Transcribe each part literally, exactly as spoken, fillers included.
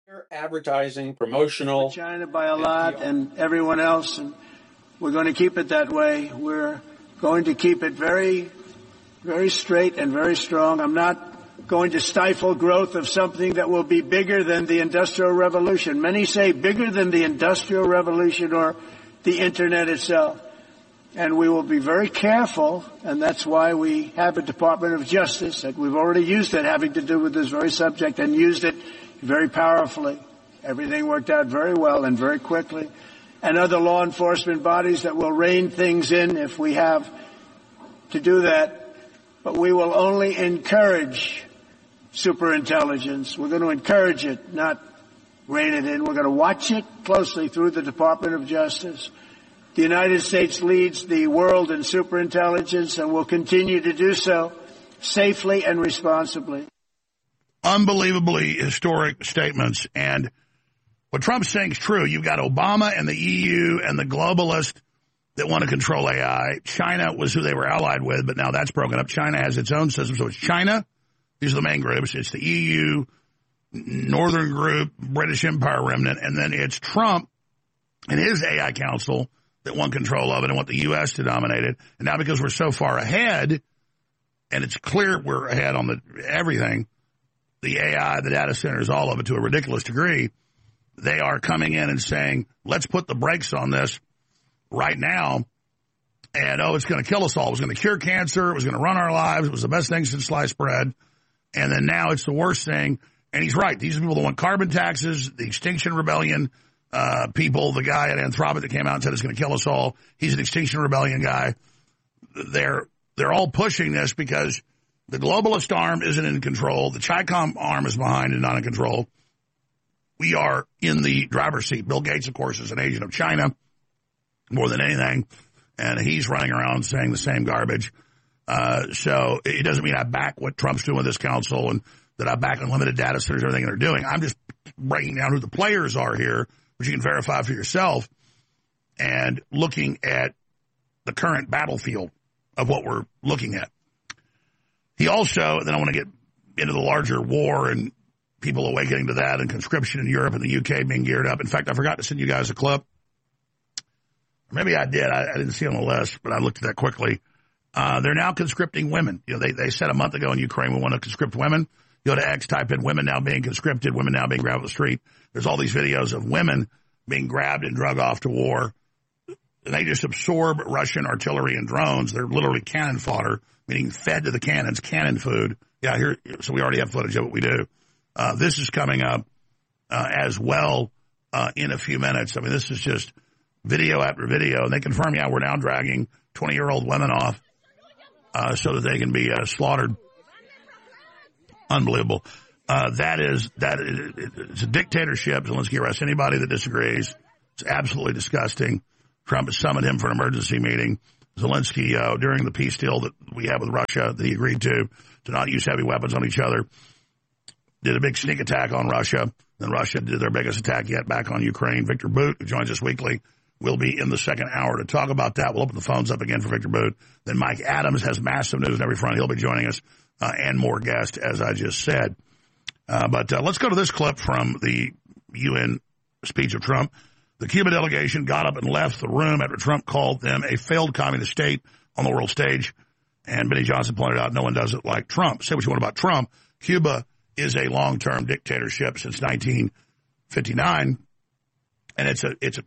Advertising, promotional. China by a lot and everyone else, and we're going to keep it that way. We're going to keep it very, very straight and very strong. I'm not going to stifle growth of something that will be bigger than the Industrial Revolution. Many say bigger than the Industrial Revolution or the Internet itself. And we will be very careful, and that's why we have a Department of Justice, and we've already used it having to do with this very subject and used it very powerfully. Everything worked out very well and very quickly. And other law enforcement bodies that will rein things in if we have to do that. But we will only encourage superintelligence. We're going to encourage it, not rein it in. We're going to watch it closely through the Department of Justice. The United States leads the world in superintelligence and will continue to do so safely and responsibly. Unbelievably historic statements. And what Trump's saying is true. You've got Obama and the E U and the globalists that want to control A I. China was who they were allied with, but now that's broken up. China has its own system. So it's China. These are the main groups. It's the E U, Northern Group, British Empire Remnant, and then it's Trump and his A I council that want control of it and want the U S to dominate it. And now because we're so far ahead, and it's clear we're ahead on the everything, the A I, the data centers, all of it to a ridiculous degree, they are coming in and saying, let's put the brakes on this right now. And, oh, it's going to kill us all. It was going to cure cancer. It was going to run our lives. It was the best thing since sliced bread. And then now it's the worst thing. And he's right. These are people that want carbon taxes, the Extinction Rebellion uh, people, the guy at Anthropic that came out and said it's going to kill us all. He's an Extinction Rebellion guy. They're, they're all pushing this because the globalist arm isn't in control. The Chi-Com arm is behind and not in control. We are in the driver's seat. Bill Gates, of course, is an agent of China more than anything, and he's running around saying the same garbage. Uh, so it doesn't mean I back what Trump's doing with this council and that I back unlimited data centers and everything they're doing. I'm just breaking down who the players are here, which you can verify for yourself, and looking at the current battlefield of what we're looking at. He also, then I want to get into the larger war and people awakening to that and conscription in Europe and the U K being geared up. In fact, I forgot to send you guys a clip. Maybe I did. I, I didn't see it on the list, but I looked at that quickly. Uh, they're now conscripting women. You know, they, they said a month ago in Ukraine we want to conscript women. Go to X, type in women now being conscripted, women now being grabbed off the street. There's all these videos of women being grabbed and drug off to war. And they just absorb Russian artillery and drones. They're literally cannon fodder, meaning fed to the cannons, cannon food. Yeah, here. So we already have footage of what we do. Uh, this is coming up uh, as well uh, in a few minutes. I mean, this is just video after video. And they confirm, yeah, we're now dragging twenty-year-old women off uh, so that they can be uh, slaughtered. Unbelievable. Uh, that is, that is, it's a dictatorship. Zelensky arrests anybody that disagrees. It's absolutely disgusting. Trump has summoned him for an emergency meeting. Zelensky, uh, during the peace deal that we have with Russia that he agreed to, to not use heavy weapons on each other, did a big sneak attack on Russia. Then Russia did their biggest attack yet back on Ukraine. Victor Boot, who joins us weekly, will be in the second hour to talk about that. We'll open the phones up again for Victor Boot. Then Mike Adams has massive news on every front. He'll be joining us, uh, and more guests, as I just said. Uh, but uh, let's go to this clip from the U N speech of Trump. The Cuba delegation got up and left the room after Trump called them a failed communist state on the world stage. And Benny Johnson pointed out no one does it like Trump. Say what you want about Trump. Cuba is a long-term dictatorship since nineteen fifty-nine, and it's a it's a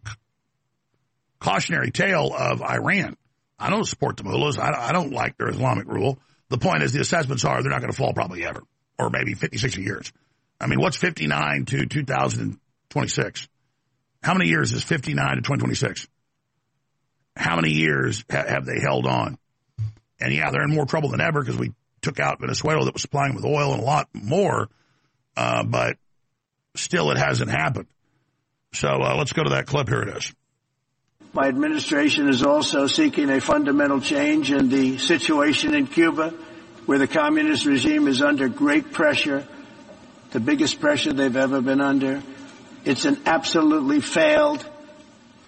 cautionary tale of Iran. I don't support the mullahs. I, I don't like their Islamic rule. The point is the assessments are they're not going to fall probably ever, or maybe fifty, sixty years. I mean, what's fifty-nine to two thousand twenty-six? How many years is fifty-nine to twenty twenty-six? How many years ha- have they held on? And, yeah, they're in more trouble than ever because we took out Venezuela that was supplying with oil and a lot more, uh, but still it hasn't happened. So uh, let's go to that clip. Here it is. My administration is also seeking a fundamental change in the situation in Cuba, where the communist regime is under great pressure, the biggest pressure they've ever been under. It's an absolutely failed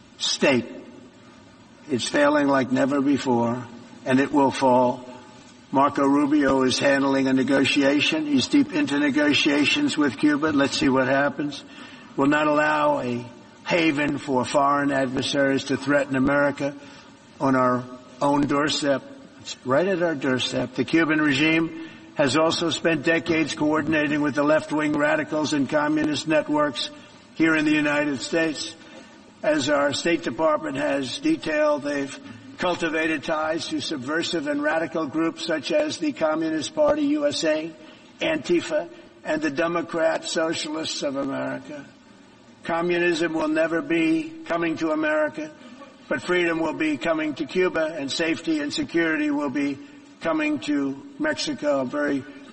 state. It's failing like never before, and it will fall Marco Rubio is handling a negotiation. He's deep into negotiations with Cuba. Let's see what happens. We'll not allow a haven for foreign adversaries to threaten America on our own doorstep. It's right at our doorstep. The Cuban regime has also spent decades coordinating with the left-wing radicals and communist networks here in the United States. As our State Department has detailed, they've cultivated ties to subversive and radical groups such as the Communist Party U S A, Antifa, and the Democrat Socialists of America. Communism will never be coming to America, but freedom will be coming to Cuba, and safety and security will be coming to Mexico. I'm very